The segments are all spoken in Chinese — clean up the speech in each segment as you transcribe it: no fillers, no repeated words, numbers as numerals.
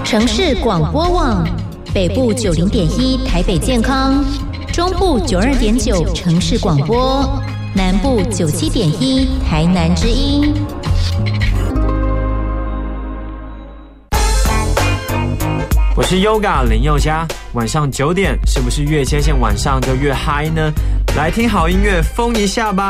城市广播网，北部90.1台北健康，中部92.9城市广播，南部97.1台南之音。 我是 Yoga 林宥嘉，晚上9点是不是越接近晚上就越嗨呢？来听好音乐，疯一下吧！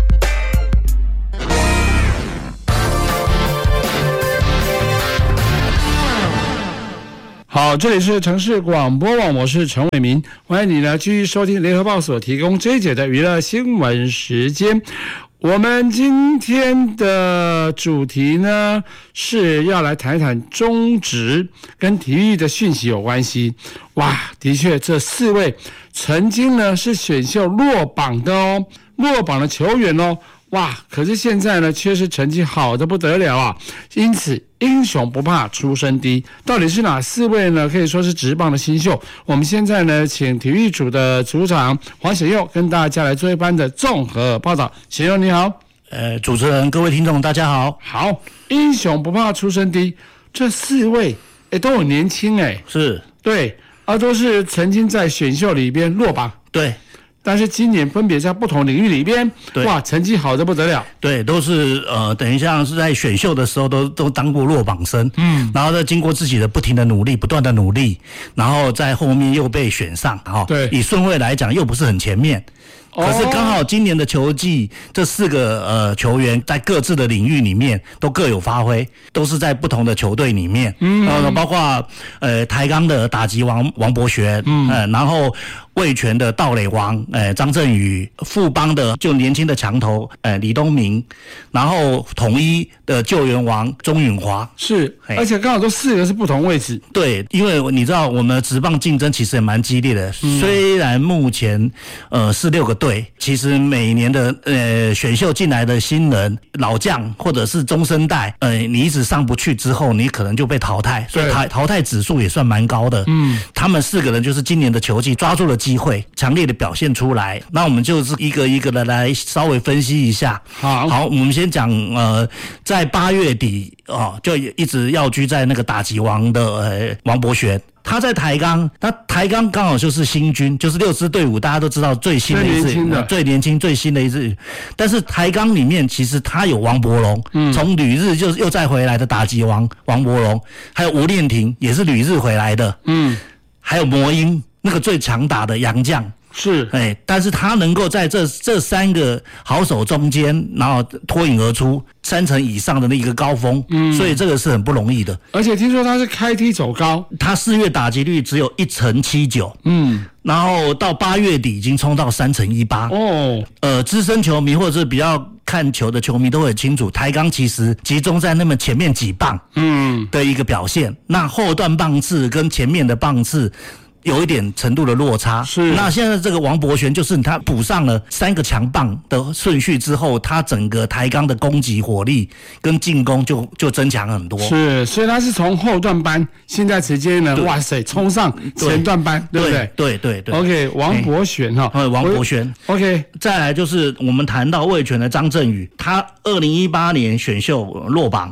好，这里是城市广播网，我是陈伟民，欢迎你呢继续收听联合报所提供这一节的娱乐新闻时间。我们今天的主题呢是要来谈一谈中职跟体育的讯息有关系。哇，的确这4位曾经呢是选秀落榜的哦，落榜的球员哦。哇，可是现在呢却是成绩好的不得了啊，因此英雄不怕出身低，到底是哪4位呢？可以说是职棒的新秀。我们现在呢请体育组的组长黄显佑跟大家来做一番的综合报道。显佑你好。 主持人各位听众大家好。 好，英雄不怕出身低，这4位都很年轻是， 对，都是曾经在选秀里边落榜， 对， 但是今年分别在不同领域里边，哇，成绩好得不得了。 对，都是等于像是在选秀的时候都当过落榜生，然后再经过自己的不停的努力，不断的努力，然后在后面又被选上， 对， 以顺位来讲又不是很前面。可是刚好今年的球季，这4个球员在各自的领域里面都各有发挥，都是在不同的球队里面，包括台钢的打击王王柏旋，然后味全的盗垒王张振宇，富邦的就年轻的强投李东明，然后统一的救援王钟允华， 是，而且刚好都4个是不同位置。 对，因为你知道我们的职棒竞争其实也蛮激烈的，虽然目前是6个队，其实每年的选秀进来的新人老将或者是中生代，你一直上不去之后，你可能就被淘汰，所以淘汰指数也算蛮高的。他们4个人就是今年的球季抓住了机会，强烈的表现出来。那我们就是一个一个的来稍微分析一下。好，我们先讲在8月底就一直要居在那个打击王的王柏旋。他在台钢，他台钢刚好就是新军，就是6支队伍，大家都知道最新的一支，最年轻最新的一支。但是台钢里面其实他有王柏融，从旅日就又再回来的打击王王柏融，还有吴念庭也是旅日回来的，还有魔音那个最强打的洋将。 是， 但是他能够在这3个好手中间，然后脱颖而出3成以上的那个高峰，所以这个是很不容易的。 而且听说他是开梯走高， 他4月打击率只有1成79，然后到8月底已经冲到3成18。资深球迷或者是比较看球的球迷都会很清楚，台钢其实集中在那么前面几棒，的一个表现，那后段棒次跟前面的棒次有一点程度的落差。 是， 那现在这个王柏旋就是他补上了3个强棒的顺序之后，他整个台钢的攻击火力跟进攻就增强很多。 是，所以他是从后段班，现在直接呢，哇塞，冲上前段班，对不对？ 对。 OK， 王柏旋王柏旋。OK， 再来就是我们谈到味全的张振宇，他2018年选秀落榜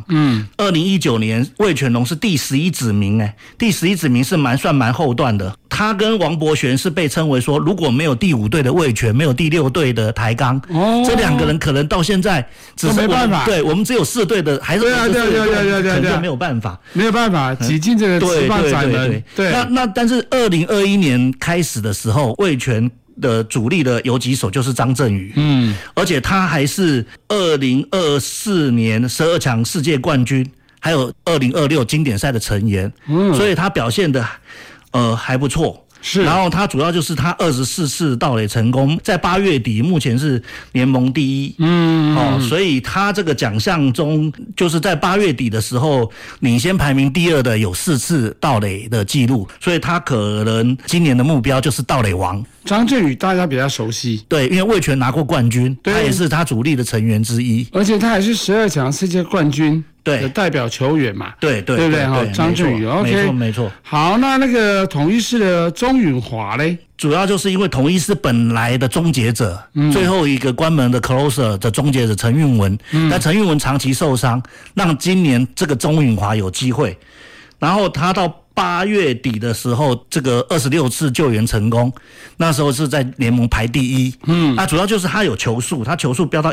，2019年味全龙是第11指名，第11指名是算蛮后段的。他跟王柏旋是被称为说，如果没有第5队的味全，没有第6队的台钢，这2个人可能到现在只是没办法， 对，我们只有4队的，还是对，可能就没有办法， 挤进这个职棒窄门。对， 那但是2021年开始的时候，味全的主力的游击手就是张振宇，而且他还是2024年12强世界冠军，还有2026经典赛的成员，所以他表现的还不错。 是， 然后他主要就是他24次盗垒成功，在8月底目前是联盟第1，所以他这个奖项中就是在8月底的时候领先排名第2的有4次盗垒的记录，所以他可能今年的目标就是盗垒王。 张振宇大家比较熟悉， 对，因为味全拿过冠军，他也是他主力的成员之一， 而且他还是12强世界冠军的代表球员嘛， 对不对？张振宇 ，OK， 没错。 好，那个统一狮的钟允华嘞？ 主要就是因为统一狮本来的终结者，最后一个关门的 closer 的终结者陈韵文，但陈韵文长期受伤，让今年这个钟允华有机会。 然后他到8月底的时候，这个26次救援成功，那时候是在联盟排第1。主要就是他有球速，他球速飙到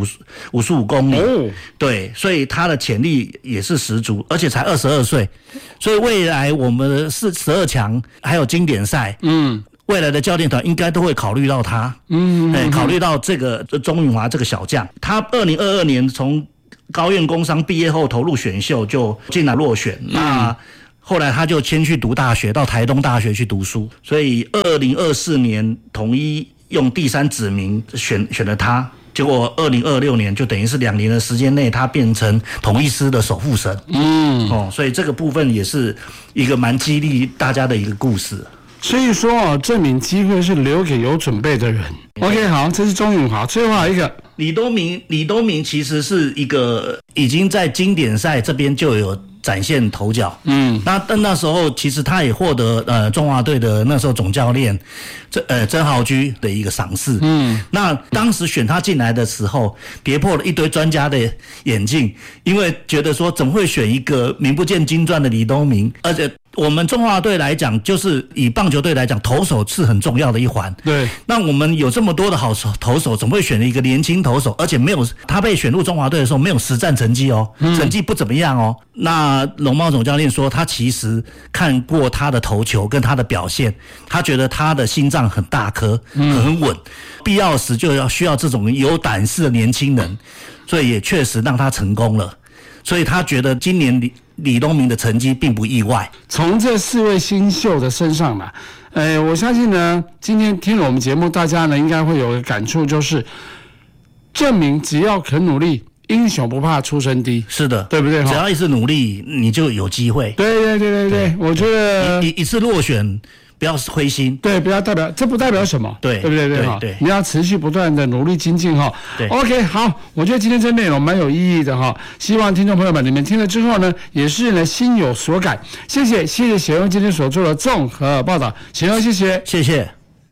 155公里，对，所以他的潜力也是十足，而且才22岁，所以未来我们的12强还有经典赛，未来的教练团应该都会考虑到他，考虑到这个钟允华这个小将，他2022年从高苑工商毕业后投入选秀就进来落选，那后来他就先去读大学，到台东大学去读书，所以2024年统一用第3指名选了他，结果2026年就等于是2年的时间内，他变成统一狮的守护神。所以这个部分也是一个蛮激励大家的一个故事。 所以说证明机会是留给有准备的人。OK， 好，这是钟允华。最后一个李东明其实是一个已经在经典赛这边就有展现头角，那时候其实他也获得中华队的那时候总教练曾豪居的一个赏识，那当时选他进来的时候，跌破了一堆专家的眼镜，因为觉得说怎么会选一个名不见经传的李东明，而且我们中华队来讲，就是以棒球队来讲，投手是很重要的一环。 对， 那我们有这么多的好投手，怎么会选了一个年轻投手，而且没有他被选入中华队的时候没有实战成绩哦，成绩不怎么样哦。那龙猫总教练说，他其实看过他的投球跟他的表现，他觉得他的心脏很大颗，很稳，必要时就需要这种有胆识的年轻人，所以也确实让他成功了。所以他觉得今年李东明的成绩并不意外。 从这4位新秀的身上呢，我相信呢，今天听了我们节目，大家呢应该会有个感触，就是证明只要肯努力，英雄不怕出身低。是的，对不对？ 只要一次努力，你就有机会。 对，我觉得一次落选不要灰心， 对，不要这不代表什么，对不对？对，你要持续不断的努力精进哈。OK， 好，我觉得今天这内容蛮有意义的哈，希望听众朋友们你们听了之后呢，也是呢心有所感。谢谢显荣今天所做的综合报道，显荣谢谢。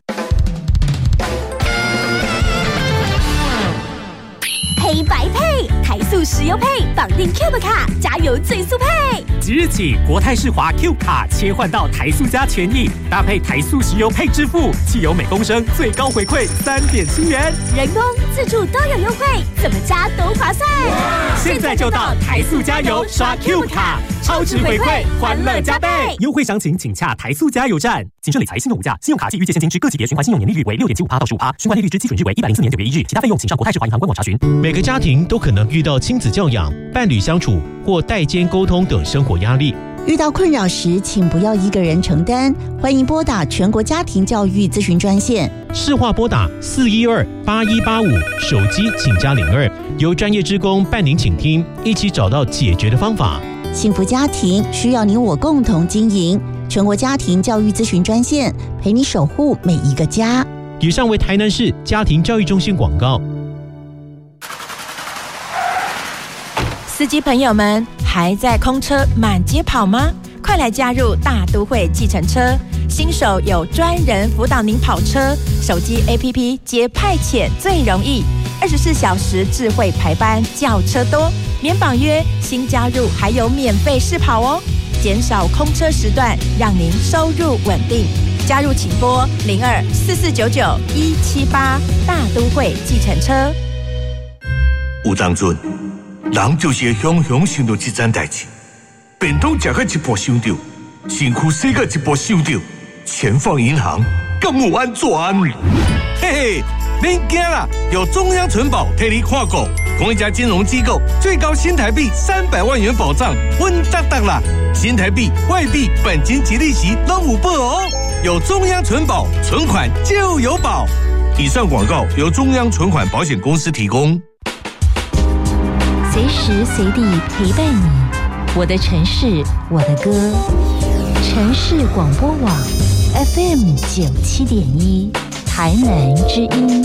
黑白配，台塑石油配，绑定 Cube 卡，加油最速配。 即日起，国泰世华 Cube 卡切换到台塑加权益，搭配台塑石油配支付，汽油每公升最高回馈3.7元， 人工、自助都有优惠，怎么加都划算。 现在就到台塑加油刷 Cube 卡，超值回馈，欢乐加倍。优惠详情请洽台塑加油站。谨慎理财，信用无价，信用卡及预借现金之各级别循环信用年利率为6.75%到15%，循环利率之基准日为104年9月1日，其他费用请上国泰世华银行官网查询。 每个家庭都可能遇到亲子教养、伴侣相处或代间沟通等生活压力。 遇到困扰时，请不要一个人承担，欢迎拨打全国家庭教育咨询专线， 市话拨打412-8185，手机请加02，由专业志工伴您倾听，一起找到解决的方法。 幸福家庭需要你我共同经营，全国家庭教育咨询专线，陪你守护每一个家。 以上为台南市家庭教育中心广告。 司机朋友们，还在空车满街跑吗？快来加入大都会计程车，新手有专人辅导您跑车，手机 APP 接派遣最容易，24小时智慧排班，轿车多，免绑约，新加入还有免费试跑哦，减少空车时段，让您收入稳定。加入请拨02-4499-178，大都会计程车。 有当阵，人就是会雄雄想到这件代志，便当吃到一半想到，身躯洗到一半想到，钱放银行敢有安全？嘿嘿，别惊啦，有中央存保替你看顾，同一家金融机构最高新台币300万元保障，稳当当啦！新台币、外币、本金及利息都有保哦。有中央存保，存款就有保。以上广告由中央存款保险公司提供。 随时随地陪伴你，我的城市，我的歌。城市广播网 FM97.1，台南之音。